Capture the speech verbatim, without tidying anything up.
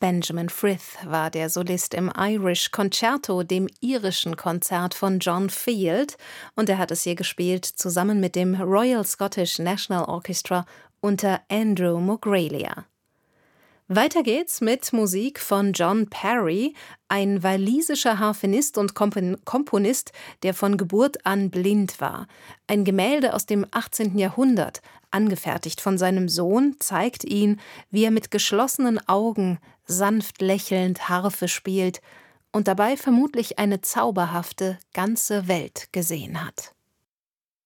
Benjamin Frith war der Solist im Irish Concerto, dem irischen Konzert von John Field, und er hat es hier gespielt zusammen mit dem Royal Scottish National Orchestra unter Andrew Mogralia. Weiter geht's mit Musik von John Parry, ein walisischer Harfenist und Kompon- Komponist, der von Geburt an blind war. Ein Gemälde aus dem achtzehnten Jahrhundert, angefertigt von seinem Sohn, zeigt ihn, wie er mit geschlossenen Augen sanft lächelnd Harfe spielt und dabei vermutlich eine zauberhafte ganze Welt gesehen hat.